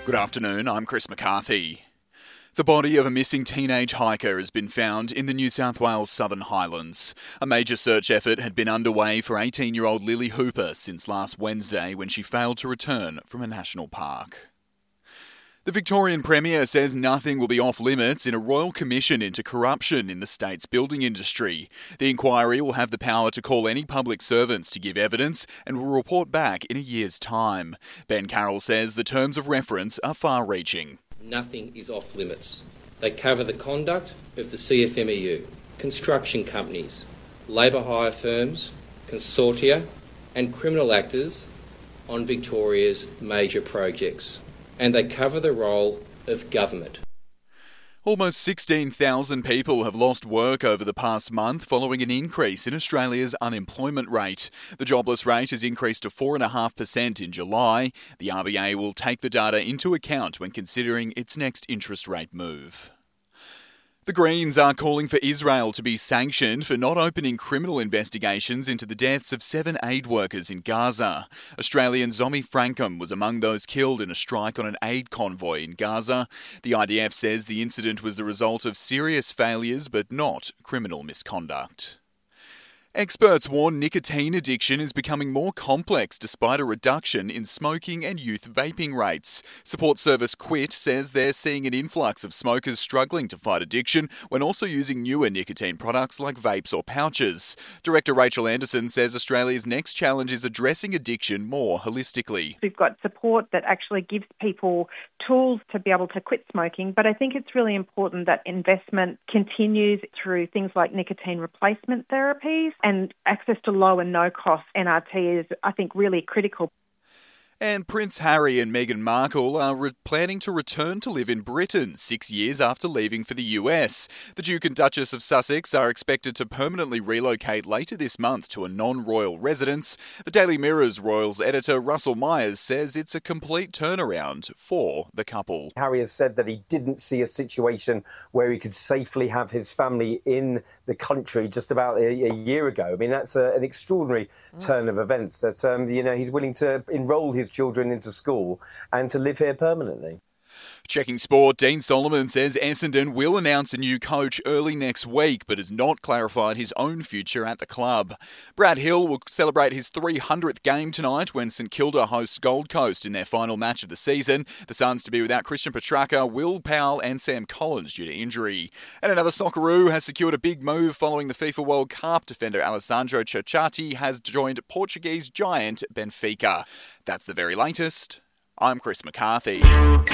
Good afternoon, I'm Chris McCarthy. The body of a missing teenage hiker has been found in the New South Wales Southern Highlands. A major search effort had been underway for 18-year-old Lily Hooper since last Wednesday when she failed to return from a national park. The Victorian Premier says nothing will be off limits in a royal commission into corruption in the state's building industry. The inquiry will have the power to call any public servants to give evidence and will report back in a year's time. Ben Carroll says the terms of reference are far-reaching. Nothing is off limits. They cover the conduct of the CFMEU, construction companies, labour hire firms, consortia and criminal actors on Victoria's major projects. And they cover the role of government. Almost 16,000 people have lost work over the past month following an increase in Australia's unemployment rate. The jobless rate has increased to 4.5% in July. The RBA will take the data into account when considering its next interest rate move. The Greens are calling for Israel to be sanctioned for not opening criminal investigations into the deaths of 7 aid workers in Gaza. Australian Zomi Frankham was among those killed in a strike on an aid convoy in Gaza. The IDF says the incident was the result of serious failures but not criminal misconduct. Experts warn nicotine addiction is becoming more complex despite a reduction in smoking and youth vaping rates. Support service Quit says they're seeing an influx of smokers struggling to fight addiction when also using newer nicotine products like vapes or pouches. Director Rachel Anderson says Australia's next challenge is addressing addiction more holistically. We've got support that actually gives people tools to be able to quit smoking, but I think it's really important that investment continues through things like nicotine replacement therapies, and access to low and no-cost NRT is, I think, really critical. And Prince Harry and Meghan Markle are planning to return to live in Britain 6 years after leaving for the US. The Duke and Duchess of Sussex are expected to permanently relocate later this month to a non-royal residence. The Daily Mirror's royals editor Russell Myers says it's a complete turnaround for the couple. Harry has said that he didn't see a situation where he could safely have his family in the country just about a year ago. I mean, that's an extraordinary turn of events that, he's willing to enrol his children into school and to live here permanently. Checking sport, Dean Solomon says Essendon will announce a new coach early next week, but has not clarified his own future at the club. Brad Hill will celebrate his 300th game tonight when St Kilda hosts Gold Coast in their final match of the season. The Suns to be without Christian Petracca, Will Powell and Sam Collins due to injury. And another Socceroo has secured a big move following the FIFA World Cup. Defender Alessandro Cerchati has joined Portuguese giant Benfica. That's the very latest. I'm Chris McCarthy.